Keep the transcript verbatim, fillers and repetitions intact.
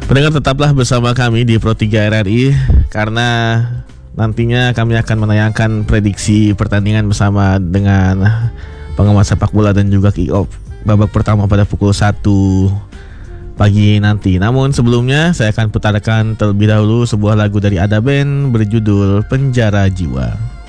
Pendengar, tetaplah bersama kami di Pro tiga R R I karena nantinya kami akan menayangkan prediksi pertandingan bersama dengan pengamat sepak bola dan juga kick-off babak pertama pada pukul satu pagi nanti. Namun sebelumnya saya akan putarkan terlebih dahulu sebuah lagu dari Ada Band berjudul Penjara Jiwa.